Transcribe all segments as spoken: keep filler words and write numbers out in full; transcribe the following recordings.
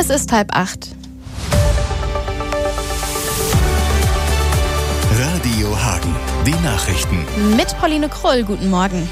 Es ist halb acht. Radio Hagen, die Nachrichten. Mit Pauline Krull, guten Morgen.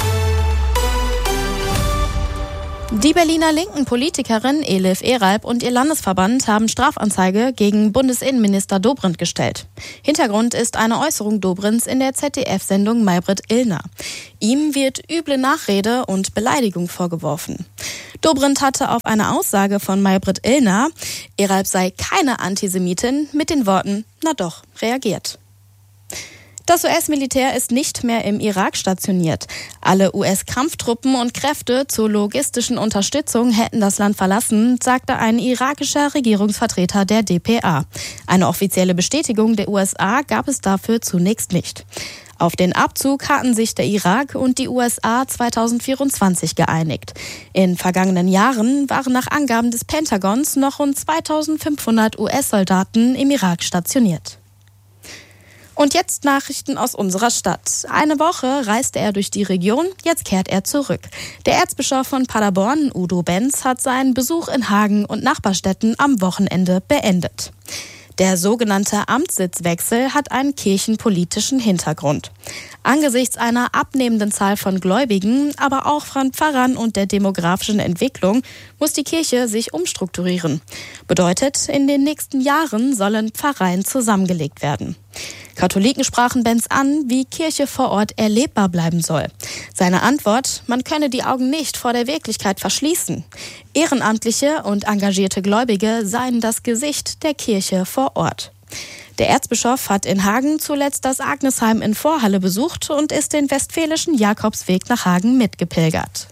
Die Berliner linken Politikerin Elif Eralp und ihr Landesverband haben Strafanzeige gegen Bundesinnenminister Dobrindt gestellt. Hintergrund ist eine Äußerung Dobrindts in der Z D F-Sendung Maybrit Illner. Ihm wird üble Nachrede und Beleidigung vorgeworfen. Dobrindt hatte auf eine Aussage von Maybrit Illner, Eralp sei keine Antisemitin, mit den Worten „na doch" reagiert. Das U S-Militär ist nicht mehr im Irak stationiert. Alle U S-Kampftruppen und Kräfte zur logistischen Unterstützung hätten das Land verlassen, sagte ein irakischer Regierungsvertreter der D P A. Eine offizielle Bestätigung der U S A gab es dafür zunächst nicht. Auf den Abzug hatten sich der Irak und die U S A zweitausendvierundzwanzig geeinigt. In vergangenen Jahren waren nach Angaben des Pentagons noch rund zweitausendfünfhundert U S-Soldaten im Irak stationiert. Und jetzt Nachrichten aus unserer Stadt. Eine Woche reiste er durch die Region, jetzt kehrt er zurück. Der Erzbischof von Paderborn, Udo Benz, hat seinen Besuch in Hagen und Nachbarstädten am Wochenende beendet. Der sogenannte Amtssitzwechsel hat einen kirchenpolitischen Hintergrund. Angesichts einer abnehmenden Zahl von Gläubigen, aber auch von Pfarrern und der demografischen Entwicklung muss die Kirche sich umstrukturieren. Bedeutet, in den nächsten Jahren sollen Pfarreien zusammengelegt werden. Katholiken sprachen Benz an, wie Kirche vor Ort erlebbar bleiben soll. Seine Antwort: Man könne die Augen nicht vor der Wirklichkeit verschließen. Ehrenamtliche und engagierte Gläubige seien das Gesicht der Kirche vor Ort. Der Erzbischof hat in Hagen zuletzt das Agnesheim in Vorhalle besucht und ist den westfälischen Jakobsweg nach Hagen mitgepilgert.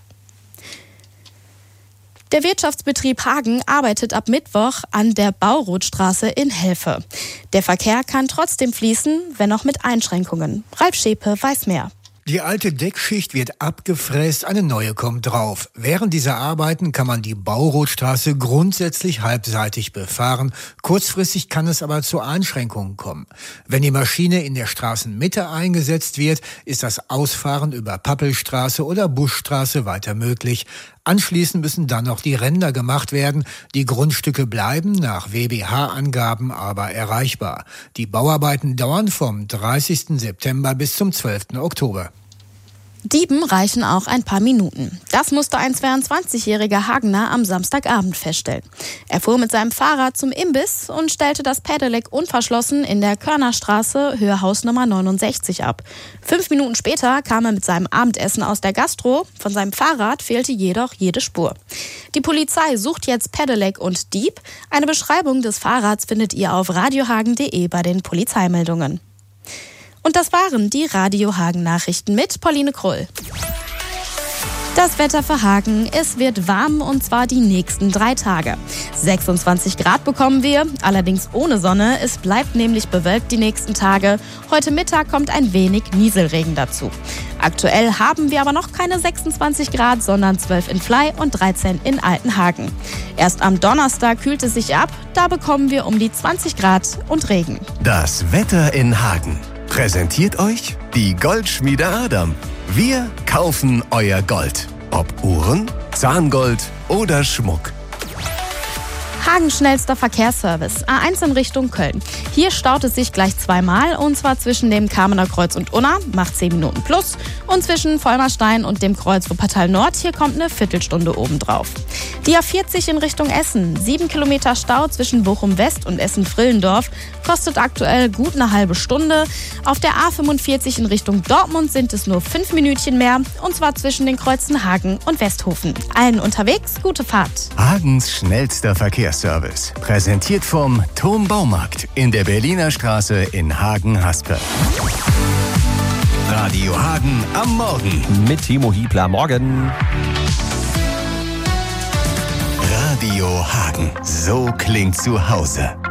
Der Wirtschaftsbetrieb Hagen arbeitet ab Mittwoch an der Baurothstraße in Helfe. Der Verkehr kann trotzdem fließen, wenn auch mit Einschränkungen. Ralf Schepe weiß mehr. Die alte Deckschicht wird abgefräst, eine neue kommt drauf. Während dieser Arbeiten kann man die Baurothstraße grundsätzlich halbseitig befahren. Kurzfristig kann es aber zu Einschränkungen kommen. Wenn die Maschine in der Straßenmitte eingesetzt wird, ist das Ausfahren über Pappelstraße oder Buschstraße weiter möglich. Anschließend müssen dann noch die Ränder gemacht werden. Die Grundstücke bleiben nach W B H-Angaben aber erreichbar. Die Bauarbeiten dauern vom dreißigsten September bis zum zwölften Oktober. Dieben reichen auch ein paar Minuten. Das musste ein zweiundzwanzigjähriger Hagener am Samstagabend feststellen. Er fuhr mit seinem Fahrrad zum Imbiss und stellte das Pedelec unverschlossen in der Körnerstraße, Hörhaus Nummer neunundsechzig ab. Fünf Minuten später kam er mit seinem Abendessen aus der Gastro. Von seinem Fahrrad fehlte jedoch jede Spur. Die Polizei sucht jetzt Pedelec und Dieb. Eine Beschreibung des Fahrrads findet ihr auf radiohagen punkt de bei den Polizeimeldungen. Und das waren die Radio Hagen Nachrichten mit Pauline Krull. Das Wetter für Hagen: Es wird warm, und zwar die nächsten drei Tage. sechsundzwanzig Grad bekommen wir, allerdings ohne Sonne. Es bleibt nämlich bewölkt die nächsten Tage. Heute Mittag kommt ein wenig Nieselregen dazu. Aktuell haben wir aber noch keine sechsundzwanzig Grad, sondern zwölf in Fly und dreizehn in Altenhagen. Erst am Donnerstag kühlt es sich ab, da bekommen wir um die zwanzig Grad und Regen. Das Wetter in Hagen präsentiert euch die Goldschmiede Adam. Wir kaufen euer Gold. Ob Uhren, Zahngold oder Schmuck. Hagens schnellster Verkehrsservice, A eins in Richtung Köln. Hier staut es sich gleich zweimal, und zwar zwischen dem Kamener Kreuz und Unna, macht zehn Minuten plus, und zwischen Vollmerstein und dem Kreuz Wuppertal Nord, hier kommt eine Viertelstunde obendrauf. Die A vierzig in Richtung Essen, sieben Kilometer Stau zwischen Bochum West und Essen-Frillendorf, kostet aktuell gut eine halbe Stunde. Auf der A fünfundvierzig in Richtung Dortmund sind es nur fünf Minütchen mehr, und zwar zwischen den Kreuzen Hagen und Westhofen. Allen unterwegs, gute Fahrt. Hagens schnellster Verkehrsservice, präsentiert vom Thom Baumarkt in der Berliner Straße in Hagen-Haspe. Radio Hagen am Morgen. Mit Timo Hiebler. Morgen. Radio Hagen. So klingt zu Hause.